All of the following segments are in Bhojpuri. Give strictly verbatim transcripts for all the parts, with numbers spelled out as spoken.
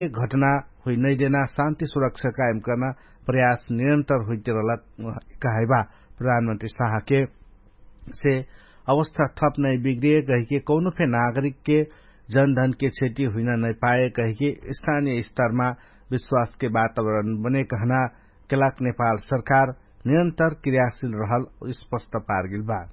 घटना हुई नहीं देना, शांति सुरक्षा कायम करना प्रयास निरंतर हुई तिरला कहेबा। प्रधानमंत्री शाह के से अवस्था थप नहीं बिगड़े कही के कौनो फे नागरिक के जनधन के क्षति हुई नहीं पाए कही के स्थानीय स्तर में विश्वास के वातावरण बने कहना केलाक नेपाल सरकार निरंतर क्रियाशील रहल स्पष्ट पार गिल बा।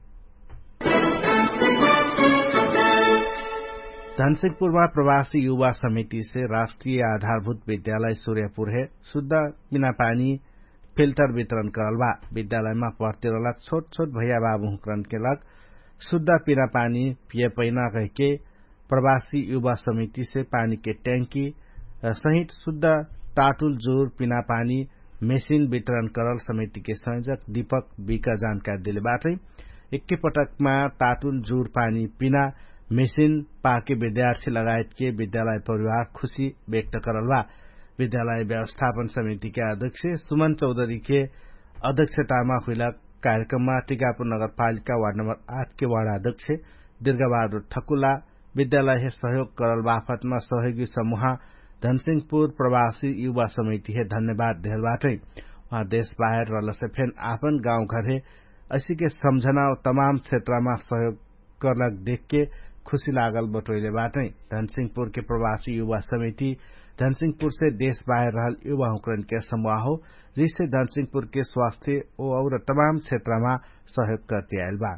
धनसिंहपुरमा प्रवासी युवा समिति से राष्ट्रीय आधारभूत विद्यालय सूर्यपुर है शुद्ध बिना पानी फिल्टर वितरण करल बा। विद्यालय में पढ़ते रहला छोट छोट भैया बाबू हुकरन के लग शुद्ध पीना पानी पिए पैना कह के प्रवासी युवा समिति से पानी के टैंकी सहित शुद्ध टाटुल जोर पीना पानी मेसिन वितरण करल समिति के संयोजक दीपक बीका जानकारी दिले बाटै एकै पटक में टाटुल जोर पानी पीना मेसिन पाके विद्यार्थी लगायत के विद्यालय परिवार खुशी व्यक्त करल बा। विद्यालय व्यवस्थापन समिति के अध्यक्ष सुमन चौधरी के अध्यक्षता में हुआ कार्यक्रम में टीकापुर नगरपालिका वार्ड नंबर आठ के वार्ड अध्यक्ष दीर्घबहादुर ठकुला विद्यालय सहयोग करल बाफत में सहयोगी समूह धनसिंहपुर प्रवासी युवा समिति है धन्यवाद दिल बाटै वहाँ देश बाहर रहल से फेन आपन गांव घर है ऐसी के समझना तमाम क्षेत्र में सहयोग करलक देख के खुशी लागल बटोले बाटै। धनसिंहपुर के प्रवासी युवा समिति धनसिंहपुर से देश बाहर रहल युवा हुकरन के समूह हो जिससे धनसिंहपुर के स्वास्थ्य और तमाम क्षेत्र में सहयोग करते आयल बा।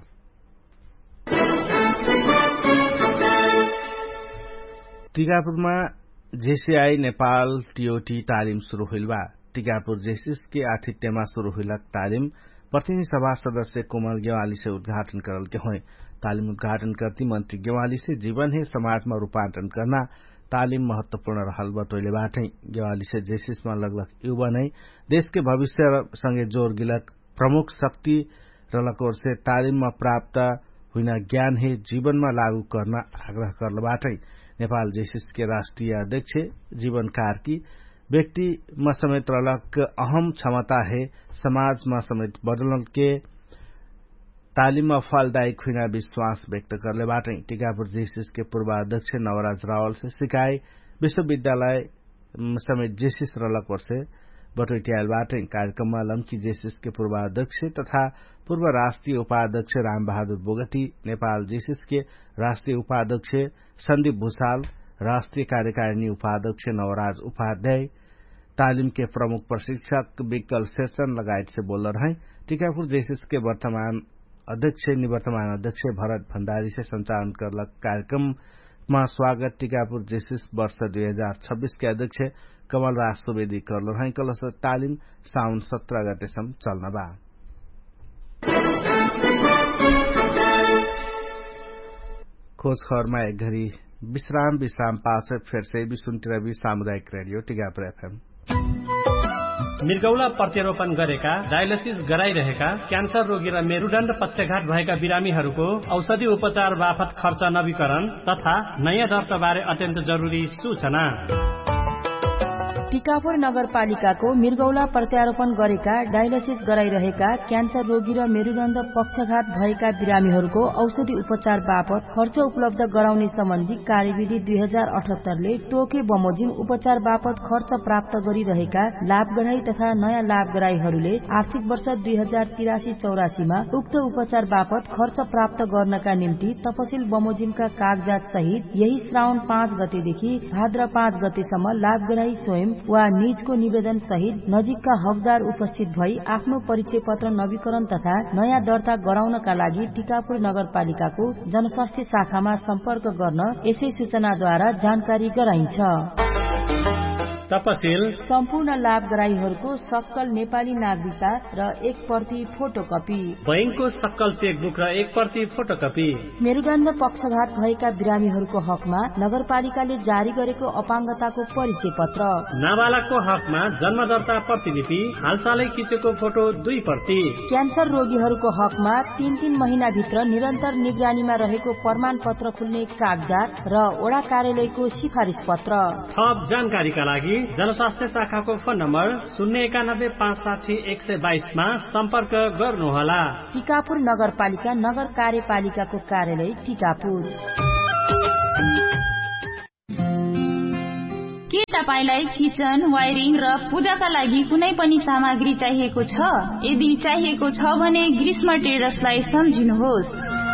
टीकापुर में जेसीआई नेपाल टीओटी तालिम शुरू हुई बा। टीकापुर जेसीस के आतिथ्य में शुरू हुई तालिम प्रतिनिधि सभा सदस्य कोमल गेवाली से उद्घाटन करल के हुए। तालिम उद्घाटन करती मंत्री गेवाली से जीवन है समाज में रूपांतरण करना तालिम महत्वपूर्ण रहल बतौले बाटै। गेवाली से जेसीस में लगलग युवा नहीं देश के भविष्य संगे जोर गिलक प्रमुख शक्ति रलक ओर से तालिम में प्राप्त हुई ज्ञान है जीवन में लागू करना आग्रह करल बाटै। नेपाल जेसीस के राष्ट्रीय अध्यक्ष जीवन कार्की व्यक्ति में समेत रलक अहम क्षमता है समाज में समेत बदलल के तालिम में फलदायक हुई विश्वास व्यक्त करले बाटै। टीकापुर जेसीस के पूर्व अध्यक्ष नवराज रावल से सिकाई विश्वविद्यालय समेत जेसीस रलक वर्ष बटोटियाल बाटै। कार्यक्रम में लम्की जेसीस के पूर्व अध्यक्ष तथा पूर्व राष्ट्रीय उपाध्यक्ष राम बहादुर बोगटी, नेपाल जेसीस के राष्ट्रीय उपाध्यक्ष संदीप भूषाल, राष्ट्रीय कार्यकारिणी उपाध्यक्ष नवराज उपाध्याय, तालिम के प्रमुख प्रशिक्षक विकल शेषन लगायत से बोल रहे। टीकापुर जेसीस के वर्तमान अध्यक्ष निवर्तमान अध्यक्ष भरत भण्डारी से संचालन करलक कार्यक्रम में स्वागत टीकापुर जेसीस वर्ष दुई हजार छब्बीस के अध्यक्ष कमल राज सुवेदी करल रहे। कलश तालिम साउन सत्रह गतेसम्म चल्न बा। खोज खबर में एक घड़ी विश्राम विश्राम पाँच फिर से भी सुनते रही सामुदायिक रेडियो टीकापुर एफएम। मृगौला प्रत्यारोपण गरेका डायलिसिस गराइरहेका क्यान्सर रोगी र मेरुदण्ड पक्षघात भएका बिरामीहरूको औषधि उपचार बापत खर्च नवीकरण तथा नयाँ दर्ता बारे अत्यन्त जरुरी सूचना। टीकापुर नगरपालिकाको मृगौला प्रत्यारोपण गरेका डायलिसिस गराइरहेका क्यान्सर रोगी र मेरुदण्ड पक्षघात भएका बिरामीहरूको औषधि उपचार बापत खर्च उपलब्ध गराउने सम्बन्धी कार्यविधि दुई हजार अठहत्तरले तोके बमोजिम उपचार बापत खर्च प्राप्त गरिरहेका लाभग्राही तथा नयाँ लाभग्राहीहरूले आर्थिक वर्ष दुई हजार तिरासी चौरासीमा उक्त उपचार बापत खर्च प्राप्त गर्नका निम्ति तपसिल बमोजिमका कागजात सहित यही श्रावण पाँच गतेदेखि भाद्र पाँच गतेसम्म लाभग्राही स्वयं वा निजको निवेदन सहित नजिकका हकदार उपस्थित भई आफ्नो परिचय पत्र नवीकरण तथा नयाँ दर्ता गराउनका लागि टीकापुर नगरपालिकाको जनस्वास्थ्य शाखामा सम्पर्क गर्न यसै सूचनाद्वारा जानकारी गराइन्छ। तपसिल सम्पूर्ण लाभग्राहीहरूको सक्कल नेपाली नागरिकता र एक प्रति फोटोकपी, बैंकको सक्कल चेकबुक र एक प्रति फोटोकपी। मेरुदण्ड पक्षघात भएका बिरामीहरूको हकमा नगरपालिकाले जारी गरेको अपाङ्गताको परिचय पत्र, नाबालकको हकमा जन्म दर्ता प्रतिलिपि हालसालै खिचेको फोटो दुई प्रति, क्यान्सर रोगीहरूको हकमा तीन तीन महिना भित्र निरन्तर निगरानीमा रहेको प्रमाण पत्र खुल्ने कागजात र वडा कार्यालयको सिफारिस पत्र। थप जानकारीका लागि जनस्वास्थ्य शाखाको फोन नम्बर शून्य एकानब्बे पाँच साठी एक सय बाइसमा सम्पर्क गर्नुहोला। टीकापुर नगरपालिका नगर कार्यपालिकाको कार्यालय टीकापुर। तपाईलाई किचन, वायरिङ र पूजाका लागि कुनै पनि सामग्री चाहिएको छ? यदि चाहिएको छ भने ग्रीष्मा ट्रेडर्सलाई सम्झिनुहोस्।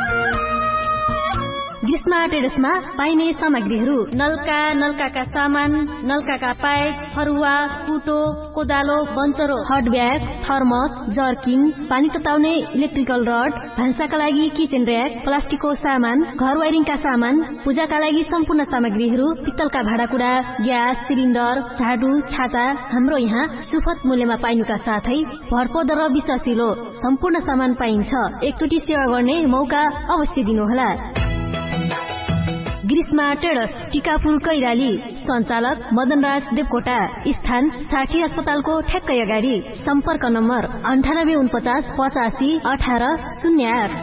ग्रीष्मा ट्रेडर्समा पाइने सामग्रीहरू नलका, नलकाका सामान, नलकाका पाइप, फरुवा, कुटो, कोदालो, बन्चरो, हट ब्याग, थर्मस, जर्किङ, पानी तताउने इलेक्ट्रिकल रड, भान्साका लागि किचन र्याक, प्लास्टिकको सामान, घर वायरिङका सामान, पूजाका लागि सम्पूर्ण सामग्रीहरू, पित्तलका भाँडाकुँडा, ग्यास सिलिन्डर, झाडु, छाता हाम्रो यहाँ सुपथ मूल्यमा पाइनुका साथै भरपर्दो र विश्वासिलो सम्पूर्ण सामान पाइन्छ। एकचोटि सेवा गर्ने मौका अवश्य दिनुहोला। ग्रीष्मा ट्रेडर्स, टिकापुर कैराली, सञ्चालक मदनराज देवकोटा, स्थान साठी अस्पतालको ठ्याक्कै अगाडि, सम्पर्क नम्बर अन्ठानब्बे उनपचास पचासी अठार शून्य आठ।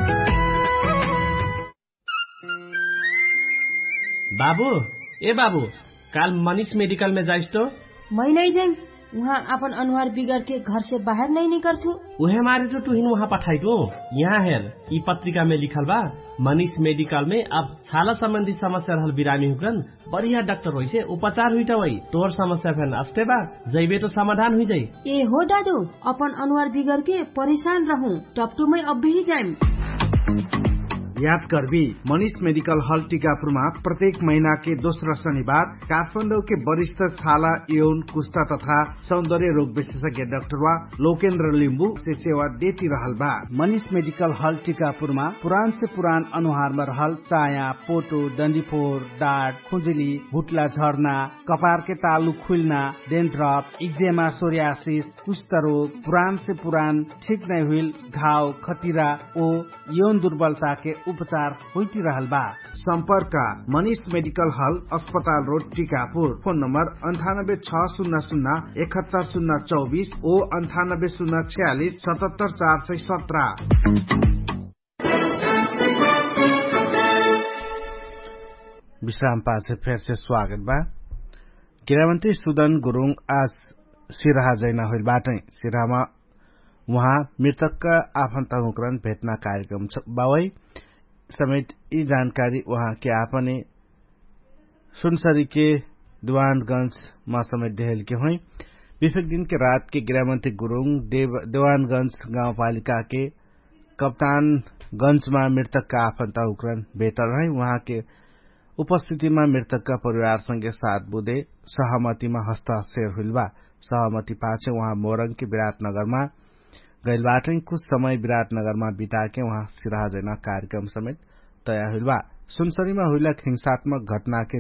बाबू ए बाबू, काल मनीष मेडिकल में जाइस तो? मैं नहीं जाऊँ, वहाँ अपन अनुहार बिगड़ के घर से बाहर नहीं निकल छू। उहे मारे तो तुहिन वहाँ पठाई दो। यहाँ हेर, ई पत्रिका में लिखल बा मनीष मेडिकल में अब छाला संबंधी समस्या रहल बिरामी हुकन बढ़िया डॉक्टर होइसे उपचार हुईटा वही तोर समस्या फेन अस्ते बा जैबे तो समाधान हुई जाई। ए हो दादू, अपन अनुहार बिगड़ के परेशान रहूं, टपटू में अब भी जाऊँ। याद करबी मनीष मेडिकल हॉल टीकापुरमा प्रत्येक महीना के दोस्रो शनिबार काठमाडौँ के वरिष्ठ छाला, यौन, कुष्ठा तथा सौंदर्य रोग विशेषज्ञ डाक्टर वा लोकेन्द्र लिम्बू से सेवा देती रहल बा। मनीष मेडिकल हॉल टीकापुरमा पुरान से पुरान अनुहार में रहल चाया, पोटो, डंडीफोर, डाँट, खुजुली, भुटला झर्ना, कपार के तालु खुलना, डेन्ड्रफ, इक्जेमा, सोरियासिस, कुष्ठ रोग, पुरान से पुरान ठीक नहीं हुई घाव, खतिरा ओ यौन दुर्बलता के उपचार होती रहल बा। संपर्क मनीष मेडिकल हॉल, अस्पताल रोड, टीकापुर। फोन नंबर अंठानब्बे छह शून्य शून्य इकहत्तर शून्य चौबीस ओ अंठानब्बे शून्य छियालीस सतहत्तर चार सौ सत्रह। विश्राम पाछे फिर से स्वागत बा। गृहमन्त्री सुदन गुरुङ आज सिराहा जैना होइलबाटै सिराहामा वहाँ मृतकका आफन्तहुकरण भेट्न कार्यक्रम छ बावै समेत यी जानकारी वहाँ के आपने सुनसरी के दीवानगंज समेत देहल के हुई। विफेक दिन के रात के गृहमंत्री गुरुङ दीवानगंज गाउँपालिका के कप्तानगंज में मृतक का आफन्तहुकरण भेटल रहे। वहाँ के उपस्थिति में मृतक का परिवार संगे साथ बुधे सहमति में हस्ताक्षर हुइल बा। सहमति पाछे वहाँ मोरंग के विराटनगर में गैलबाटै कुछ समय विराटनगर में बिता के वहाँ सिराहा जैना कार्यक्रम समेत तय हुइल बा। सुनसरी में हुइलक हिंसात्मक घटना के